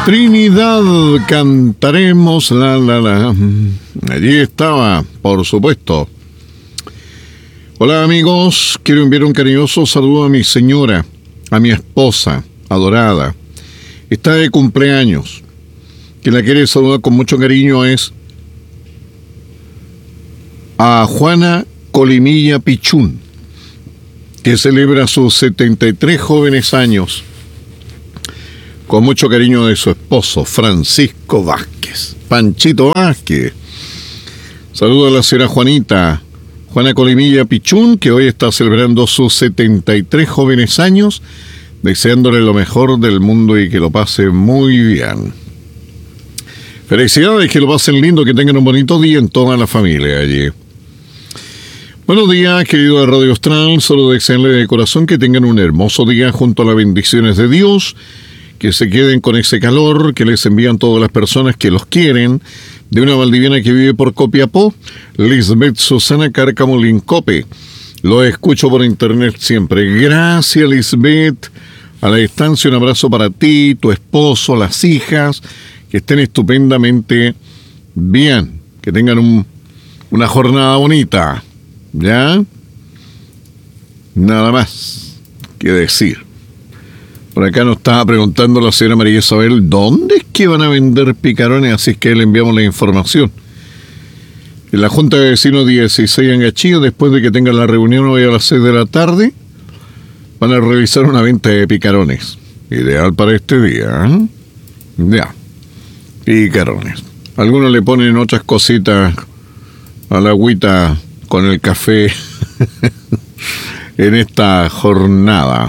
Trinidad, cantaremos la la la. Allí estaba, por supuesto. Hola amigos, quiero enviar un cariñoso saludo a mi señora, a mi esposa adorada. Está de cumpleaños. Quien la quiere saludar con mucho cariño es a Juana Colimilla Pichún, que celebra sus 73 jóvenes años. Con mucho cariño de su esposo, Francisco Vázquez. Panchito Vázquez. Saludo a la señora Juana Colimilla Pichún, que hoy está celebrando sus 73 jóvenes años, deseándole lo mejor del mundo y que lo pase muy bien. Felicidades, que lo pasen lindo, que tengan un bonito día en toda la familia allí. Buenos días, querido de Radio Austral. Solo desearle de corazón que tengan un hermoso día junto a las bendiciones de Dios. Que se queden con ese calor que les envían todas las personas que los quieren. De una valdiviana que vive por Copiapó, Lisbeth Susana Cárcamo Lincope. Lo escucho por internet siempre. Gracias, Lisbeth. A la distancia, un abrazo para ti, tu esposo, las hijas. Que estén estupendamente bien. Que tengan una jornada bonita. ¿Ya? Nada más que decir. Por acá nos estaba preguntando la señora María Isabel, ¿dónde es que van a vender picarones? Así es que le enviamos la información. En la Junta de Vecinos 16 en Gachillo, después de que tengan la reunión hoy a las 6 de la tarde, van a realizar una venta de picarones. Ideal para este día, ¿eh? Ya, picarones. Algunos le ponen otras cositas a la agüita con el café en esta jornada.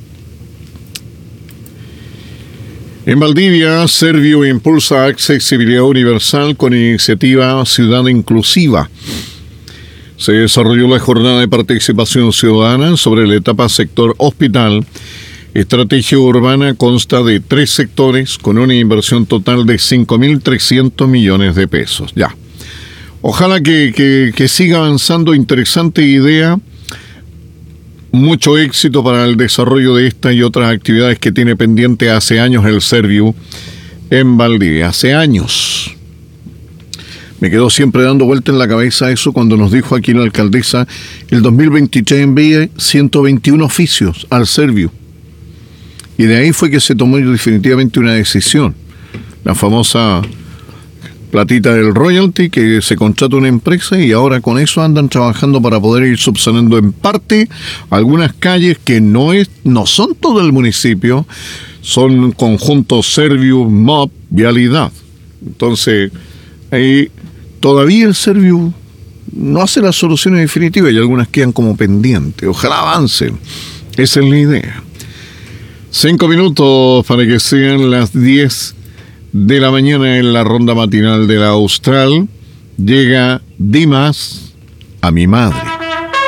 En Valdivia, Servio impulsa accesibilidad universal con iniciativa Ciudad Inclusiva. Se desarrolló la jornada de participación ciudadana sobre la etapa sector hospital. Estrategia urbana consta de 3 sectores con una inversión total de 5.300 millones de pesos. Ya. Ojalá que siga avanzando. Interesante idea. Mucho éxito para el desarrollo de esta y otras actividades que tiene pendiente hace años el Serviu en Valdivia. Hace años. Me quedó siempre dando vuelta en la cabeza eso cuando nos dijo aquí la alcaldesa, el 2023 envíe 121 oficios al Serviu. Y de ahí fue que se tomó definitivamente una decisión. La famosa platita del royalty, que se contrata una empresa y ahora con eso andan trabajando para poder ir subsanando en parte algunas calles que no son todo el municipio, son conjuntos Serviu, MOP, Vialidad. Entonces, ahí todavía el Serviu no hace las soluciones definitivas y algunas quedan como pendientes. Ojalá avancen. Esa es la idea. 5 minutos para que sean las 10 de la mañana en la ronda matinal de la Austral. Llega Dimas a mi madre.